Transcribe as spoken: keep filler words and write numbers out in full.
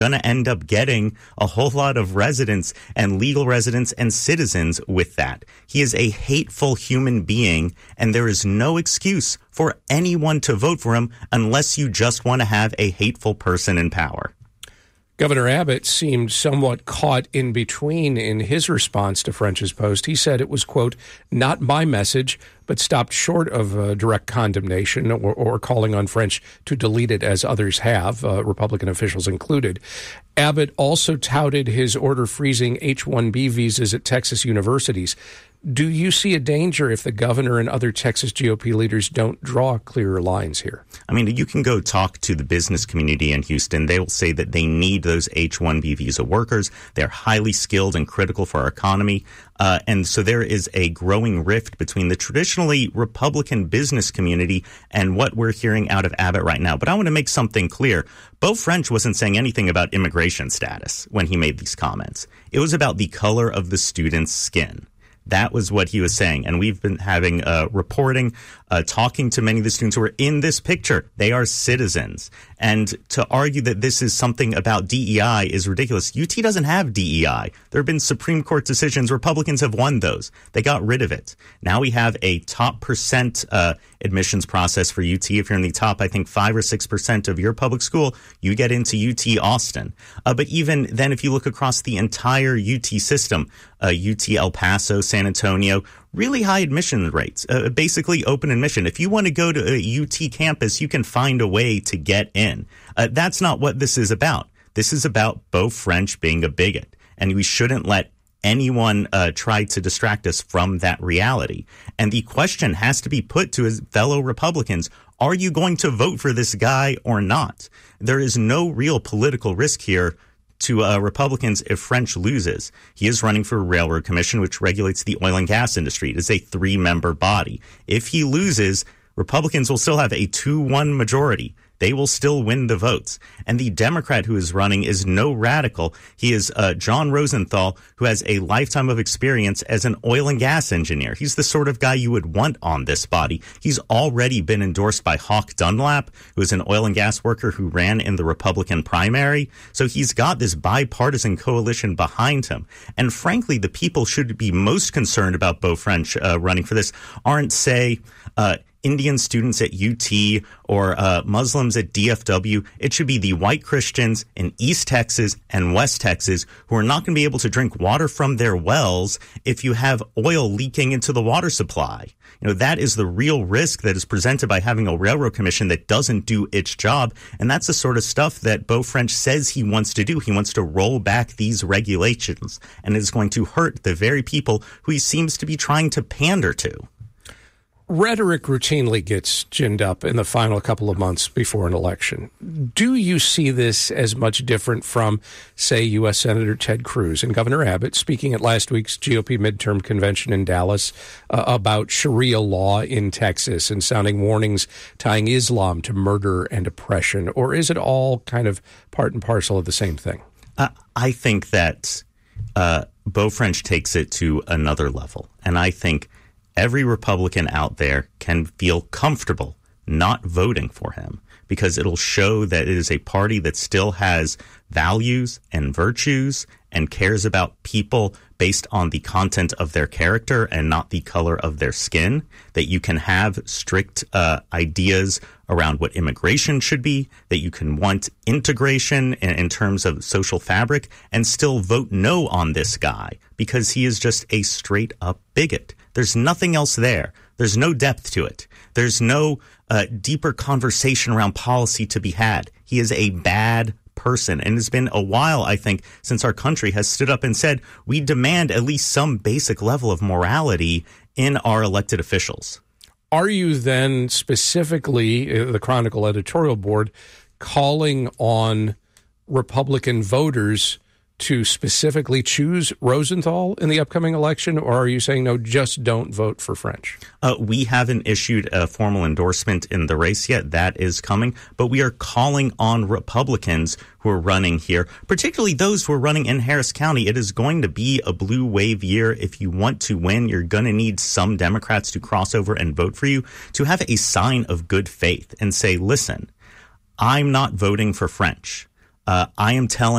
going to end up getting a whole lot of residents and legal residents and citizens with that. He is a hateful human being, and there is no excuse for anyone to vote for him unless you just want to have a hateful person in power. Governor Abbott seemed somewhat caught in between in his response to French's post. He said it was, quote, not my message, but stopped short of uh, direct condemnation or, or calling on French to delete it as others have, uh, Republican officials included. Abbott also touted his order freezing H one B visas at Texas universities. Do you see a danger if the governor and other Texas G O P leaders don't draw clearer lines here? I mean, you can go talk to the business community in Houston. They will say that they need those H one B visa workers. They're highly skilled and critical for our economy. Uh, and so there is a growing rift between the traditionally Republican business community and what we're hearing out of Abbott right now. But I want to make something clear. Beau French wasn't saying anything about immigration status when he made these comments. It was about the color of the student's skin. That was what he was saying. And we've been having uh, reporting, uh, talking to many of the students who are in this picture. They are citizens. And to argue that this is something about D E I is ridiculous. U T doesn't have D E I. There have been Supreme Court decisions. Republicans have won those. They got rid of it. Now we have a top percent uh, admissions process for U T. If you're in the top, I think, five or six percent of your public school, you get into U T Austin. Uh, but even then, if you look across the entire U T system, uh, U T El Paso, San Antonio, really high admission rates, uh, basically open admission. If you want to go to a U T campus, you can find a way to get in. Uh, that's not what this is about. This is about Beau French being a bigot, and we shouldn't let anyone uh, try to distract us from that reality. And the question has to be put to his fellow Republicans. Are you going to vote for this guy or not? There is no real political risk here to uh, Republicans if French loses. He is running for a railroad commission, which regulates the oil and gas industry. It is a three-member body. If he loses, Republicans will still have a two one majority. They will still win the votes. And the Democrat who is running is no radical. He is uh, John Rosenthal, who has a lifetime of experience as an oil and gas engineer. He's the sort of guy you would want on this body. He's already been endorsed by Hawk Dunlap, who is an oil and gas worker who ran in the Republican primary. So he's got this bipartisan coalition behind him. And frankly, the people should be most concerned about Beau French uh, running for this aren't, say, uh, Indian students at U T or uh, Muslims at D F W. It should be the white Christians in East Texas and West Texas who are not going to be able to drink water from their wells if you have oil leaking into the water supply. You know, that is the real risk that is presented by having a railroad commission that doesn't do its job. And that's the sort of stuff that Beau French says he wants to do. He wants to roll back these regulations, and it is going to hurt the very people who he seems to be trying to pander to. Rhetoric routinely gets ginned up in the final couple of months before an election. Do you see this as much different from, say, U S Senator Ted Cruz and Governor Abbott speaking at last week's G O P midterm convention in Dallas uh, about Sharia law in Texas and sounding warnings tying Islam to murder and oppression? Or is it all kind of part and parcel of the same thing? Uh, I think that uh, Beau French takes it to another level. And I think every Republican out there can feel comfortable not voting for him because it'll show that it is a party that still has values and virtues and cares about people based on the content of their character and not the color of their skin, that you can have strict uh, ideas around what immigration should be, that you can want integration in, in terms of social fabric and still vote no on this guy because he is just a straight up bigot. There's nothing else there. There's no depth to it. There's no uh, deeper conversation around policy to be had. He is a bad person. And it's been a while, I think, since our country has stood up and said, we demand at least some basic level of morality in our elected officials. Are you then specifically, uh, the Chronicle editorial board, calling on Republican voters to specifically choose Rosenthal in the upcoming election, or are you saying, no, just don't vote for French? Uh, we haven't issued a formal endorsement in the race yet. That is coming. But we are calling on Republicans who are running here, particularly those who are running in Harris County. It is going to be a blue wave year. If you want to win, you're going to need some Democrats to cross over and vote for you, to have a sign of good faith and say, listen, I'm not voting for French. Uh, I am telling